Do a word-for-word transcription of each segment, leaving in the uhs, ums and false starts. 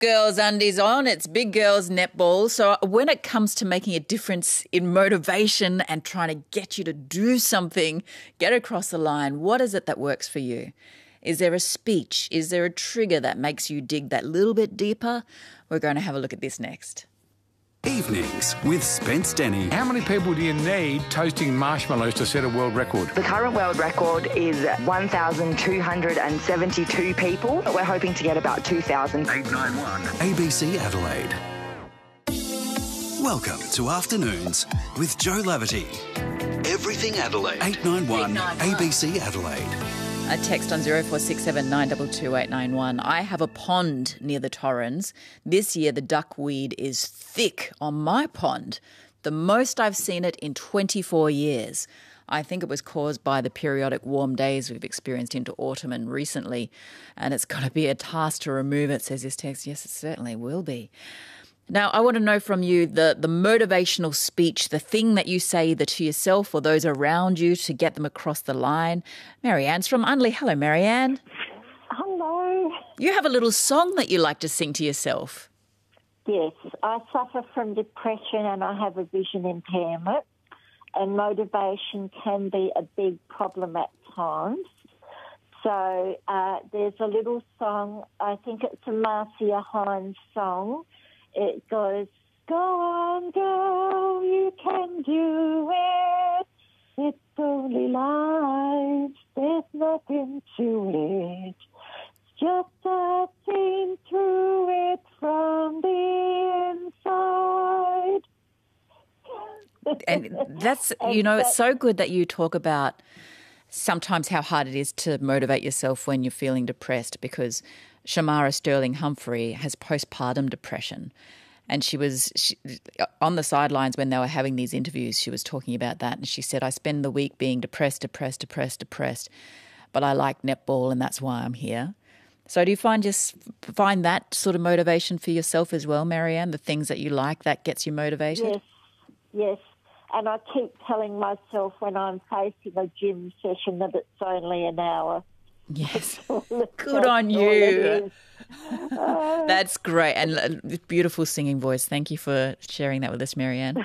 Girls' undies on, it's big girls netball. So when it comes to making a difference in motivation and trying to get you to do something, get across the line, what is it that works for you? Is there a speech? Is there a trigger that makes you dig that little bit deeper? We're going to have a look at this next. Evenings with Spence Denny. How many people do you need toasting marshmallows to set a world record? The current world record is one thousand two hundred seventy-two people. We're hoping to get about two thousand. eight nine one A B C Adelaide. Welcome to Afternoons with Joe Laverty. Everything Adelaide. eight nine one A B C Adelaide. A text on zero four six seven nine two two eight nine one. I have a pond near the Torrens. This year the duckweed is thick on my pond. The most I've seen it in twenty-four years. I think it was caused by the periodic warm days we've experienced into autumn and recently. And it's got to be a task to remove it, says this text. Yes, it certainly will be. Now, I want to know from you the, the motivational speech, the thing that you say either to yourself or those around you to get them across the line. Marianne's from Unley. Hello, Marianne. Hello. You have a little song that you like to sing to yourself. Yes, I suffer from depression and I have a vision impairment, and motivation can be a big problem at times. So uh, there's a little song, I think it's a Marcia Hines song. It goes, go on, girl, you can do it. It's only life, there's nothing to it. It's just a seen through it from the inside. And that's, you know, it's so good that you talk about sometimes how hard it is to motivate yourself when you're feeling depressed, because Shamara Sterling Humphrey has postpartum depression. And she was she, on the sidelines when they were having these interviews, she was talking about that. And she said, I spend the week being depressed, depressed, depressed, depressed, but I like netball and that's why I'm here. So do you find just find that sort of motivation for yourself as well, Marianne, the things that you like, that gets you motivated? Yes, yes. And I keep telling myself when I'm facing a gym session that it's only an hour. Yes. Good on you. That's great. And beautiful singing voice. Thank you for sharing that with us, Marianne.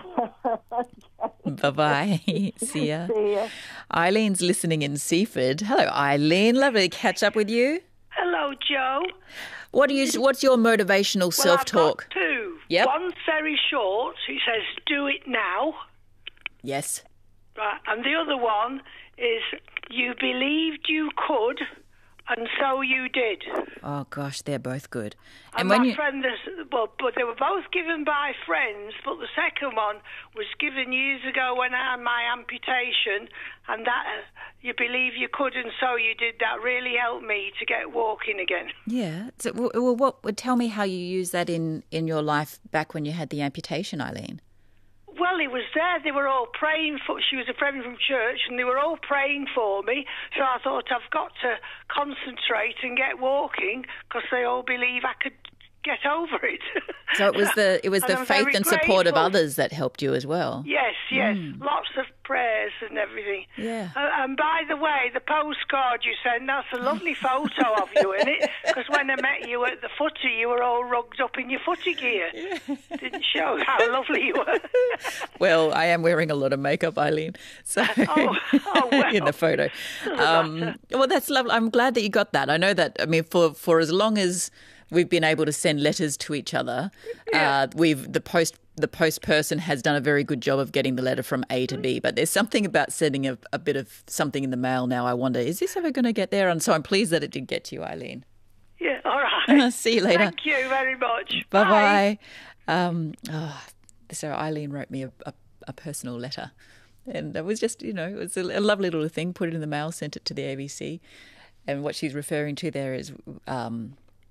Bye-bye. See ya. See ya. Eileen's listening in Seaford. Hello, Eileen. Lovely to catch up with you. Hello, Joe. What do you? What's your motivational Well, self-talk? I've got two. Yep. One's very short. It says, do it now. Yes. Right. And the other one is, you believed you could, and so you did. Oh, gosh, they're both good. And, And my when you... friend, is, well, but they were both given by friends, but the second one was given years ago when I had my amputation, and that, uh, you believe you could, and so you did, that really helped me to get walking again. Yeah. So, well, what would tell me how you use that in, in your life back when you had the amputation, Eileen? Well, he was there. They were all praying for... She was a friend from church, and they were all praying for me. So I thought, I've got to concentrate and get walking, because they all believe I could get over it. So it was the it was And the I'm faith very and support of grateful. others that helped you as well. Yes, yes. Lots of prayers and everything. Yeah. Uh, and by the way, the postcard you sent, that's a lovely photo of you in it, because when I met you at the footy, you were all rugged up in your footy gear. Didn't show how lovely you were. Well, I am wearing a lot of makeup, Eileen, so Oh, oh, well. in the photo. Um, well, that's lovely. I'm glad that you got that. I know that, I mean, for, for as long as we've been able to send letters to each other, Yeah. uh, we've the post the post person has done a very good job of getting the letter from A to B. But there's something about sending a, a bit of something in the mail now. I wonder, is this ever going to get there? And so I'm pleased that it did get to you, Eileen. Yeah, all right. See you later. Thank you very much. Bye-bye. Um, oh, so Eileen wrote me a, a, a personal letter. And it was just, you know, it was a, a lovely little thing. Put it in the mail, sent it to the A B C. And what she's referring to there is, um,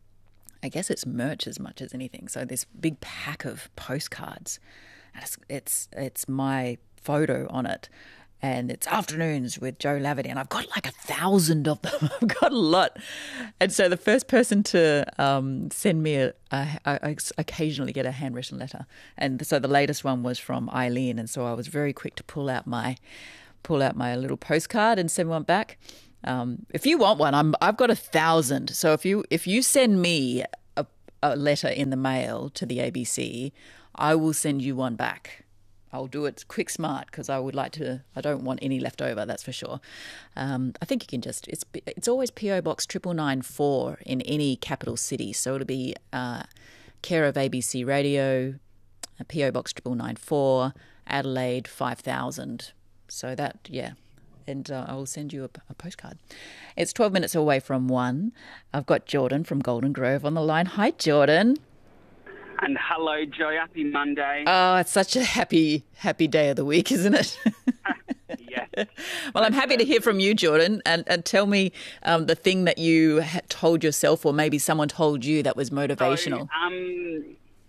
I guess it's merch as much as anything. So this big pack of postcards. And it's, it's, it's my photo on it. And it's Afternoons with Joe Laverty, and I've got like a thousand of them. I've got a lot. And so the first person to um, send me a, a, I occasionally get a handwritten letter. And so the latest one was from Eileen, and so I was very quick to pull out my pull out my little postcard and send one back. Um, if you want one, I'm I've got a thousand. So if you if you send me a, a letter in the mail to the A B C, I will send you one back. I'll do it quick smart because I would like to, I don't want any left over, that's for sure. Um, I think you can just, it's it's always P O Box triple nine four in any capital city. So it'll be uh, care of A B C Radio, P O Box triple nine four, Adelaide five thousand. So that, yeah. And uh, I will send you a, a postcard. It's twelve minutes away from one. I've got Jordan from Golden Grove on the line. Hi, Jordan. And hello, Joe. Happy Monday. Oh, it's such a happy, happy day of the week, isn't it? Yes. Well, I'm happy to hear from you, Jordan. And, and tell me um, the thing that you had told yourself or maybe someone told you that was motivational. So, um,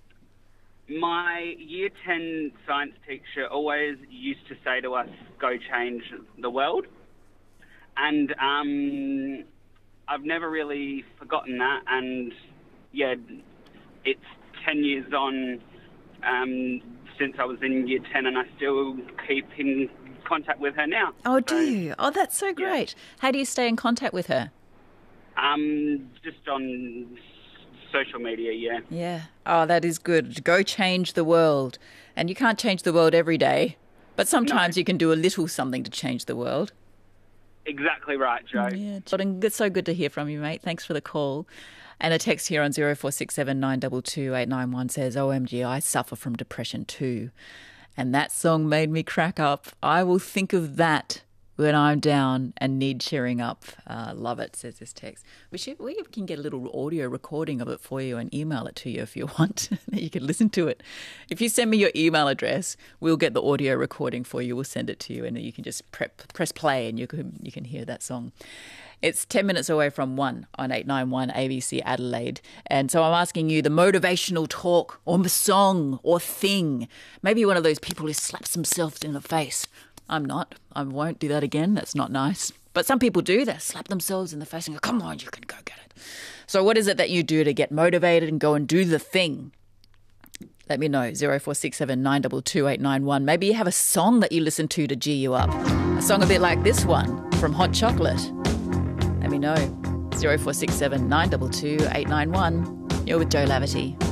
my year ten science teacher always used to say to us, go change the world. And um, I've never really forgotten that. And, yeah, it's ten years on um, since I was in year ten, and I still keep in contact with her now. Oh, so, do you? Oh, that's so great. Yeah. How do you stay in contact with her? Um, just on social media, yeah. Yeah. Oh, that is good. Go change the world. And you can't change the world every day, but sometimes no. you can do a little something to change the world. Exactly right, Joe. Yeah, Jordan, it's so good to hear from you, mate. Thanks for the call. And a text here on zero four six seven nine two two eight nine one says, O M G, I suffer from depression too. And that song made me crack up. I will think of that when I'm down and need cheering up. Uh, love it, says this text. We should, we can get a little audio recording of it for you and email it to you if you want. You can listen to it. If you send me your email address, we'll get the audio recording for you. We'll send it to you and you can just prep, press play and you can, you can hear that song. It's ten minutes away from one on eight nine one A B C Adelaide. And so I'm asking you the motivational talk or song or thing. Maybe one of those people who slaps themselves in the face. I'm not. I won't do that again. That's not nice. But some people do. They slap themselves in the face and go, come on, you can go get it. So what is it that you do to get motivated and go and do the thing? Let me know. zero four six seven nine two two eight nine one. Maybe you have a song that you listen to to G you up. A song a bit like this one from Hot Chocolate. Let me know. zero four six seven nine two two eight nine one. You're with Joe Lavity.